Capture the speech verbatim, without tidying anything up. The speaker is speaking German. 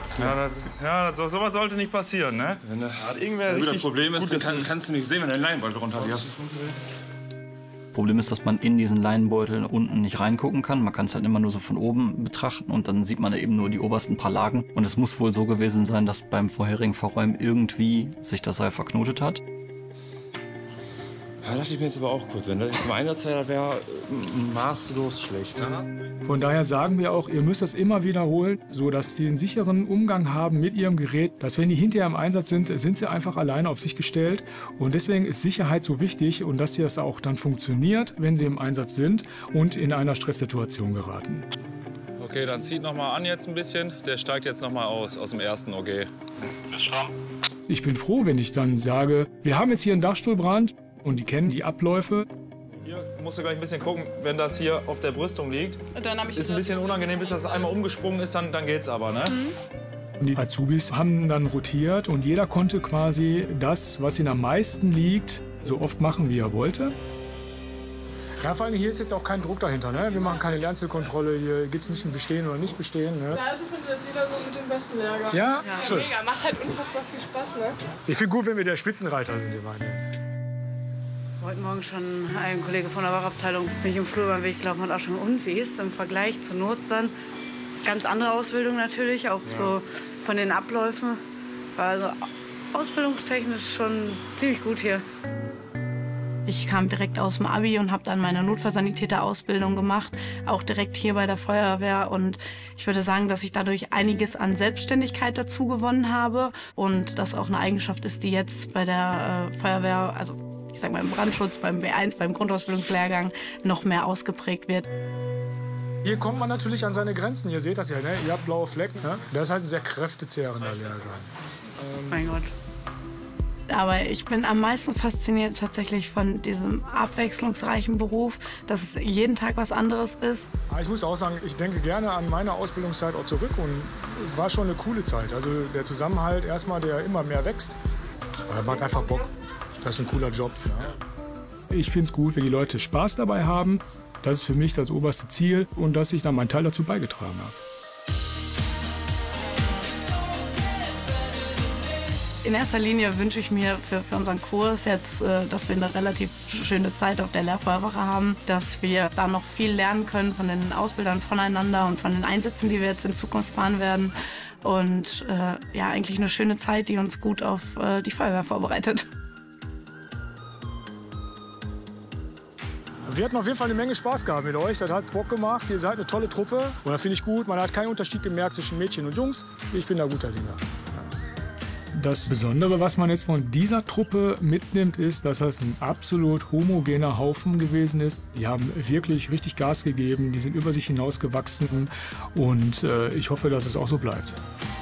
Ja, das, ja das, sowas sollte nicht passieren, ne? Wenn da hat irgendwer richtig das Problem ist, gut, dann kann, kannst du nicht sehen, wenn du den Leinenbeutel runterwirfst. Problem ist, dass man in diesen Leinenbeutel unten nicht reingucken kann. Man kann es halt immer nur so von oben betrachten und dann sieht man da eben nur die obersten paar Lagen. Und es muss wohl so gewesen sein, dass beim vorherigen Verräumen irgendwie sich das Seil verknotet hat. Ja, dachte ich mir jetzt aber auch kurz, wenn das zum Einsatz wäre, wäre maßlos schlecht. Von daher sagen wir auch, ihr müsst das immer wiederholen, sodass sie einen sicheren Umgang haben mit ihrem Gerät. Dass wenn die hinterher im Einsatz sind, sind sie einfach alleine auf sich gestellt. Und deswegen ist Sicherheit so wichtig und dass das auch dann funktioniert, wenn sie im Einsatz sind und in einer Stresssituation geraten. Okay, dann zieht noch mal an jetzt ein bisschen. Der steigt jetzt noch mal aus, aus dem ersten O G. Ich bin froh, wenn ich dann sage, wir haben jetzt hier einen Dachstuhlbrand und die kennen die Abläufe. Hier musst du gleich ein bisschen gucken, wenn das hier auf der Brüstung liegt. Und dann ich ist ein bisschen unangenehm, bis das einmal umgesprungen ist, dann, dann geht's aber, ne? Mhm. Die Azubis haben dann rotiert und jeder konnte quasi das, was ihm am meisten liegt, so oft machen, wie er wollte. Ja, vor allem hier ist jetzt auch kein Druck dahinter. Ne? Wir machen keine Lernzielkontrolle, hier gibt es nicht ein Bestehen oder nicht Bestehen. Ne? Ja, also finde das jeder so mit dem besten Lehrgang. Ja, ja, schön. Mega, macht halt unfassbar viel Spaß, ne? Ich finde gut, wenn wir der Spitzenreiter sind, die beiden. Heute Morgen schon ein Kollege von der Wachabteilung mich im Flur beim Weg gelaufen hat auch schon, und wie ist es im Vergleich zu Nutzern? Ganz andere Ausbildung natürlich, auch ja. So von den Abläufen. War also ausbildungstechnisch schon ziemlich gut hier. Ich kam direkt aus dem Abi und habe dann meine Notfallsanitäter-Ausbildung gemacht, auch direkt hier bei der Feuerwehr. Und ich würde sagen, dass ich dadurch einiges an Selbstständigkeit dazu gewonnen habe und das auch eine Eigenschaft ist, die jetzt bei der äh, Feuerwehr, also ich sag mal im Brandschutz, beim B eins, beim Grundausbildungslehrgang noch mehr ausgeprägt wird. Hier kommt man natürlich an seine Grenzen. Ihr seht das ja, ne? Ihr habt blaue Flecken. Ne? Das ist halt ein sehr kräftezehrender Lehrgang. Ähm, mein Gott. Aber ich bin am meisten fasziniert tatsächlich von diesem abwechslungsreichen Beruf, dass es jeden Tag was anderes ist. Ich muss auch sagen, ich denke gerne an meine Ausbildungszeit auch zurück und war schon eine coole Zeit. Also der Zusammenhalt erstmal, der immer mehr wächst, macht einfach Bock. Das ist ein cooler Job. Ja. Ich finde es gut, wenn die Leute Spaß dabei haben. Das ist für mich das oberste Ziel und dass ich dann meinen Teil dazu beigetragen habe. In erster Linie wünsche ich mir für, für unseren Kurs jetzt, äh, dass wir eine relativ schöne Zeit auf der Lehrfeuerwache haben, dass wir da noch viel lernen können von den Ausbildern voneinander und von den Einsätzen, die wir jetzt in Zukunft fahren werden. Und äh, ja, eigentlich eine schöne Zeit, die uns gut auf äh, die Feuerwehr vorbereitet. Wir hatten auf jeden Fall eine Menge Spaß gehabt mit euch. Das hat Bock gemacht. Ihr seid eine tolle Truppe. Und das finde ich gut. Man hat keinen Unterschied gemerkt zwischen Mädchen und Jungs. Ich bin da guter Dinge. Das Besondere, was man jetzt von dieser Truppe mitnimmt, ist, dass das ein absolut homogener Haufen gewesen ist. Die haben wirklich richtig Gas gegeben, die sind über sich hinausgewachsen und äh, ich hoffe, dass es auch so bleibt.